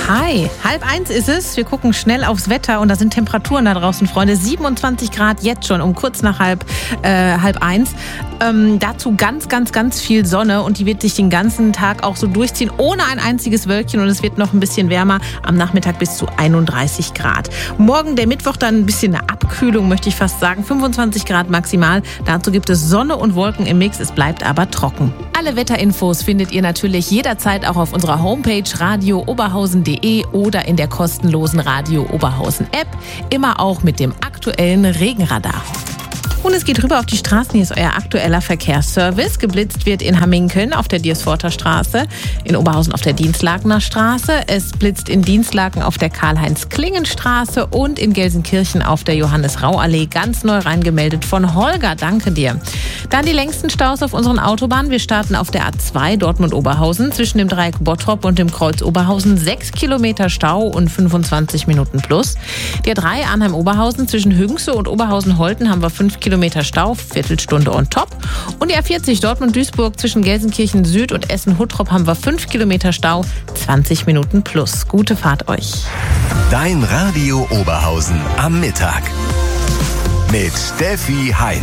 Hi, 12:30 ist es. Wir gucken schnell aufs Wetter und da sind Temperaturen da draußen, Freunde. 27 Grad jetzt schon, um kurz nach halb eins. Dazu ganz viel Sonne und die wird sich den ganzen Tag auch so durchziehen, ohne ein einziges Wölkchen, und es wird noch ein bisschen wärmer, am Nachmittag bis zu 31 Grad. Morgen, der Mittwoch, dann ein bisschen eine Abkühlung, möchte ich fast sagen, 25 Grad maximal. Dazu gibt es Sonne und Wolken im Mix, es bleibt aber trocken. Alle Wetterinfos findet ihr natürlich jederzeit auch auf unserer Homepage radiooberhausen.de oder in der kostenlosen Radio Oberhausen App, immer auch mit dem aktuellen Regenradar. Und es geht rüber auf die Straßen. Hier ist euer aktueller Verkehrsservice. Geblitzt wird in Hamminkeln auf der Diersforter Straße, in Oberhausen auf der Dienstlakener Straße. Es blitzt in Dienstlaken auf der Karl-Heinz-Klingen-Straße und in Gelsenkirchen auf der Johannes-Rau-Allee. Ganz neu reingemeldet von Holger. Danke dir. Dann die längsten Staus auf unseren Autobahnen. Wir starten auf der A2 Dortmund-Oberhausen zwischen dem Dreieck Bottrop und dem Kreuz Oberhausen. 6 Kilometer Stau und 25 Minuten plus. Der 3 Arnheim-Oberhausen zwischen Hüngse und Oberhausen-Holten haben wir 5 Kilometer Stau, Viertelstunde on top. Und die A40 Dortmund-Duisburg zwischen Gelsenkirchen Süd und Essen-Huttrop haben wir 5 Kilometer Stau, 20 Minuten plus. Gute Fahrt euch. Dein Radio Oberhausen am Mittag mit Steffi Hein.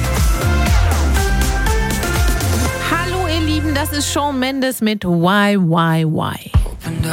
Hallo ihr Lieben, das ist Shawn Mendes mit Why.